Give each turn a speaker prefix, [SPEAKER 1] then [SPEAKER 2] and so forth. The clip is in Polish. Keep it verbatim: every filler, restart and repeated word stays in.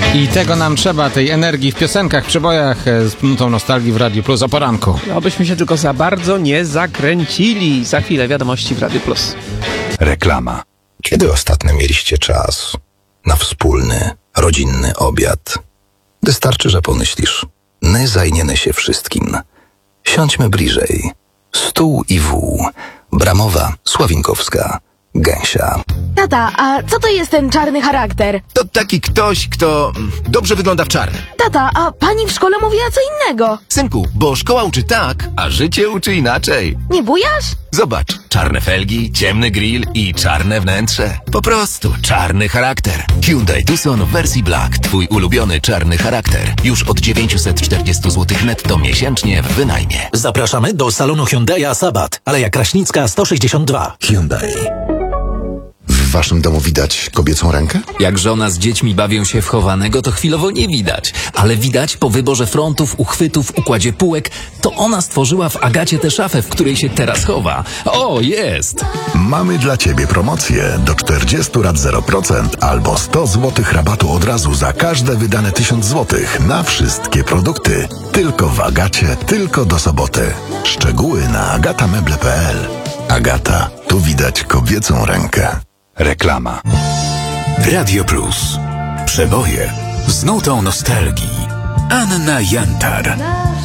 [SPEAKER 1] I tego nam trzeba, tej energii w piosenkach, przebojach z nutą nostalgii w Radiu Plus o poranku.
[SPEAKER 2] Obyśmy się tylko za bardzo nie zakręcili. Za chwilę wiadomości w Radiu Plus.
[SPEAKER 3] Reklama.
[SPEAKER 4] Kiedy ostatnio mieliście czas na wspólny, rodzinny obiad? Wystarczy, że pomyślisz. My zajmiemy się wszystkim. Siądźmy bliżej. Stół i wół. Bramowa, Sławinkowska, Gęsia.
[SPEAKER 5] Tata, a co to jest ten czarny charakter?
[SPEAKER 6] To taki ktoś, kto dobrze wygląda w czarnym.
[SPEAKER 5] Tata, a pani w szkole mówiła co innego.
[SPEAKER 6] Synku, bo szkoła uczy tak, a życie uczy inaczej.
[SPEAKER 5] Nie bujasz?
[SPEAKER 6] Zobacz, czarne felgi, ciemny grill i czarne wnętrze. Po prostu czarny charakter. Hyundai Tucson w wersji Black. Twój ulubiony czarny charakter. Już od dziewięćset czterdzieści złotych netto miesięcznie w wynajmie.
[SPEAKER 7] Zapraszamy do salonu Hyundai'a Sabat. Aleja Kraśnicka sto sześćdziesiąt dwa.
[SPEAKER 8] Hyundai. W waszym domu widać kobiecą rękę?
[SPEAKER 9] Jak żona z dziećmi bawią się w chowanego, to chwilowo nie widać. Ale widać po wyborze frontów, uchwytów, układzie półek, to ona stworzyła w Agacie tę szafę, w której się teraz chowa. O, jest!
[SPEAKER 8] Mamy dla ciebie promocję do czterdziestu lat zero procent albo sto złotych rabatu od razu za każde wydane tysiąc złotych na wszystkie produkty. Tylko w Agacie, tylko do soboty. Szczegóły na agatameble kropka p l. Agata, tu widać kobiecą rękę.
[SPEAKER 3] Reklama.
[SPEAKER 10] Radio Plus. Przeboje z nutą nostalgii. Anna Jantar.